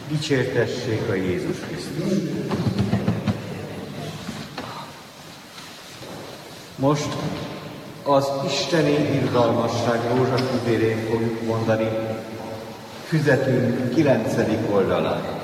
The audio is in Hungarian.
Dicsértessék a Jézus Krisztus! Most az isteni irgalmasság rózsafűvérét fogjuk mondani füzetünk 9. oldalán.